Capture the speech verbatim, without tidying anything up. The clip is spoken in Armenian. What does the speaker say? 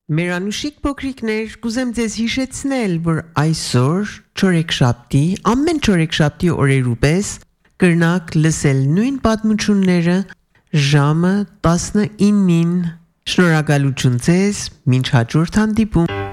Մերանուշիկ փոքրիկներ, կուզեմ ձեզ հիշեցնել, որ այսօր չորեքշաբթի, ամեն չորեքշաբթի օրերու պես կրնակ լսել նույն պատմությունները ժամը տասնինին։ Շնորհակալություն ձեզ, մինչ հաջորդ հանդիպում։